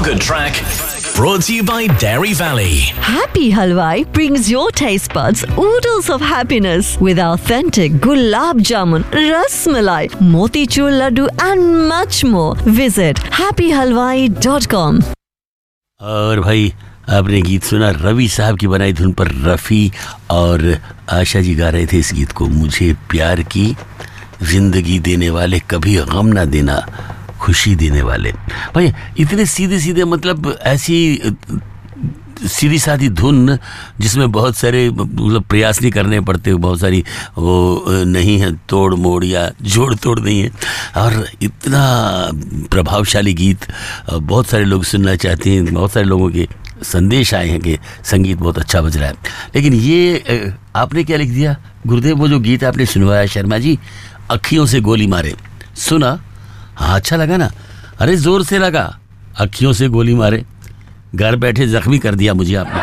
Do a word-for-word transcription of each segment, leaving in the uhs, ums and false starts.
Good Track, brought to you by Dairy Valley. Happy Halwai brings your taste buds oodles of happiness with authentic gulab jamun, ras malai, motichur laddu and much more. Visit happy halwai dot com. और भाई आपने गीत सुना रवि साहब की बनाई धुन पर रफ़ी और आशा जी गा रहे थे इस गीत को। मुझे प्यार की जिंदगी देने वाले, कभी गम ना देना, खुशी देने वाले। भाई इतने सीधे सीधे, मतलब ऐसी सीधी सादी धुन जिसमें बहुत सारे मतलब प्रयास नहीं करने पड़ते, बहुत सारी वो नहीं है तोड़ मोड़ या जोड़ तोड़ नहीं है, और इतना प्रभावशाली गीत बहुत सारे लोग सुनना चाहते हैं। बहुत सारे लोगों के संदेश आए हैं कि संगीत बहुत अच्छा बज रहा है। लेकिन ये आपने क्या लिख दिया गुरुदेव, वो जो गीत आपने सुनवाया शर्मा जी, अखियों से गोली मारे, सुना? हाँ, अच्छा लगा ना? अरे जोर से लगा, अखियों से गोली मारे, घर बैठे जख्मी कर दिया मुझे आपने।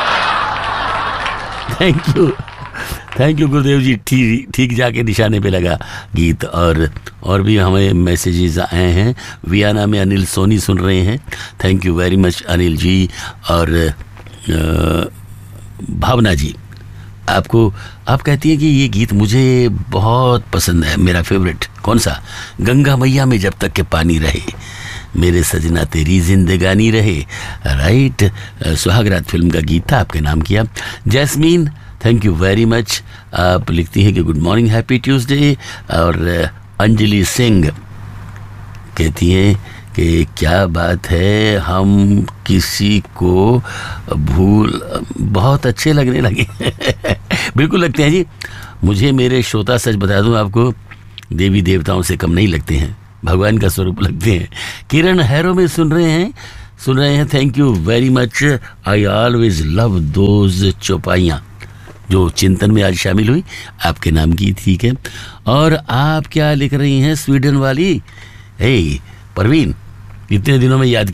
थैंक यू, थैंक यू गुरुदेव जी। ठीक ठीक जाके निशाने पे लगा गीत। और और भी हमें मैसेजेस आए हैं। वियाना में अनिल सोनी सुन रहे हैं, thank you very much Anil ji. और भावना जी, आपको आप कहती हैं कि ये गीत मुझे बहुत पसंद है, मेरा फेवरेट। कौन सा? गंगा मैया में जब तक के पानी रहे, मेरे सजना तेरी जिंदगानी रहे। राइट, सुहागरात फिल्म का गीत था, आपके नाम किया। Jasmine, thank you very much. आप लिखती हैं कि गुड मॉर्निंग, हैप्पी ट्यूसडे। और अंजलि सिंह कहती हैं कि क्या बात है, हम किसी को भूल बहुत अच्छे लगने लगे। बिल्कुल लगते हैं जी। मुझे मेरे श्रोता सच बता दूं आपको, देवी देवताओं से कम नहीं लगते हैं, भगवान का स्वरूप लगते हैं। किरण हैरो में सुन रहे हैं सुन रहे हैं thank you very much. I always love those चौपाइयाँ जो चिंतन में आज शामिल हुई, आपके नाम की। ठीक है। और आप क्या लिख रही हैं स्वीडन वाली? हे परवीन, इतने दिनों में याद